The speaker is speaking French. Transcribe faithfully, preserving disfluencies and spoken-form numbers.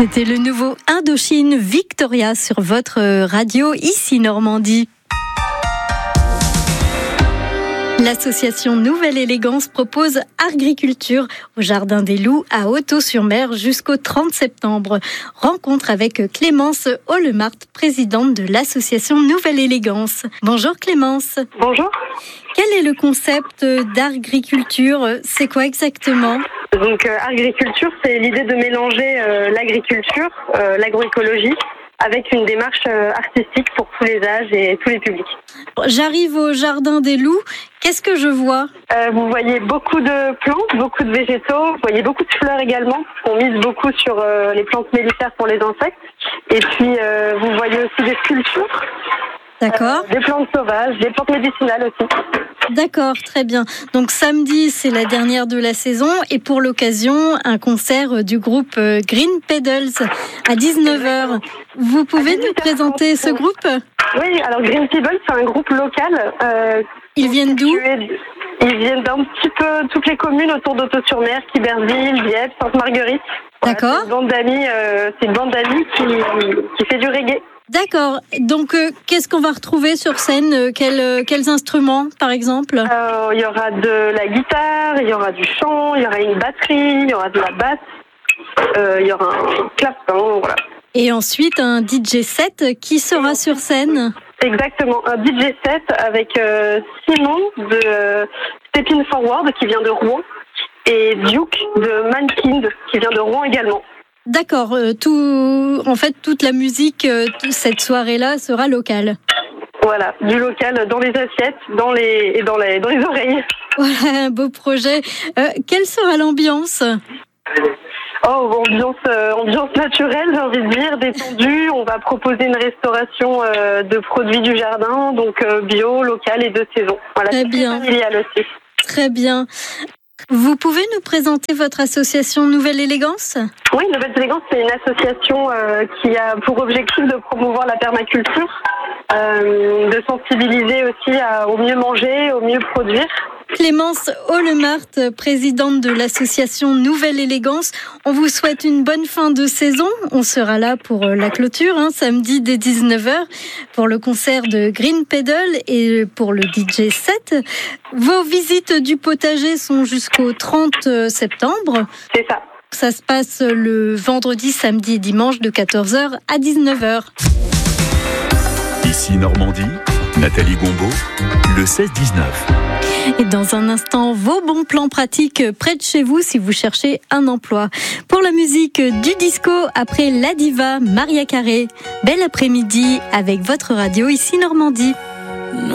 C'était le nouveau Indochine Victoria sur votre radio, ici Normandie. L'association Nouvelle Élégance propose Agriculture au Jardin des Loups à Hottot-sur-Mer jusqu'au trente septembre. Rencontre avec Clémence Hollemart, présidente de l'association Nouvelle Élégance. Bonjour Clémence. Bonjour. Quel est le concept d'agriculture ? C'est quoi exactement ? Donc euh, agriculture, c'est l'idée de mélanger euh, l'agriculture, euh, l'agroécologie, avec une démarche euh, artistique pour tous les âges et tous les publics. J'arrive au Jardin des Loups. Qu'est-ce que je vois ? euh, Vous voyez beaucoup de plantes, beaucoup de végétaux, vous voyez beaucoup de fleurs également. On mise beaucoup sur euh, les plantes mellifères pour les insectes. Et puis euh, vous voyez aussi des sculptures. D'accord. Euh, des plantes sauvages, des plantes médicinales aussi. D'accord, très bien. Donc samedi, c'est la dernière de la saison et pour l'occasion, un concert du groupe Green Pedals à dix-neuf heures. Vous pouvez nous présenter ce groupe ? Oui, alors Green Pedals, c'est un groupe local. Euh, Ils viennent d'où ? Ils viennent d'un petit peu toutes les communes autour d'Hottot-sur-Mer, Quiberville, Dieppe, Sainte-Marguerite. Voilà, D'accord. C'est une bande d'amis, euh, c'est une bande d'amis qui, qui fait du reggae. D'accord. Donc, euh, qu'est-ce qu'on va retrouver sur scène ? euh, quels, euh, quels instruments, par exemple ? Euh, Il y aura de la guitare, il y aura du chant, il y aura une batterie, il y aura de la basse, euh, il y aura un clavecin, voilà. Et ensuite, un D J set qui sera sur scène ? Exactement, un D J set avec euh, Simon de euh, Stepping Forward qui vient de Rouen et Duke de Mankind qui vient de Rouen également. D'accord. Euh, tout, en fait, toute la musique euh, cette soirée-là sera locale. Voilà, du local dans les assiettes, dans les et dans les dans les oreilles. Voilà, un beau projet. Euh, quelle sera l'ambiance ? Oh, ambiance, euh, ambiance naturelle, j'ai envie de dire, détendue. On va proposer une restauration euh, de produits du jardin, donc euh, bio, local et de saison. Voilà, très bien. Familial aussi. Très bien. Vous pouvez nous présenter votre association Nouvelle Élégance ? Oui, Nouvelle Élégance, c'est une association euh, qui a pour objectif de promouvoir la permaculture, euh, de sensibiliser aussi à, au mieux manger, au mieux produire. Clémence Hollemart, présidente de l'association Nouvelle Élégance, on vous souhaite une bonne fin de saison. On sera là pour la clôture, hein, samedi dès dix-neuf heures, pour le concert de Green Pedal et pour le D J set. Vos visites du potager sont jusqu'au trente septembre. C'est ça. Ça se passe le vendredi, samedi et dimanche de quatorze heures à dix-neuf heures. Ici Normandie, Nathalie Gombaud, le seize dix-neuf. Et dans un instant, vos bons plans pratiques près de chez vous si vous cherchez un emploi. Pour la musique du disco, après la diva Maria Carey, bel après-midi avec votre radio ici Normandie.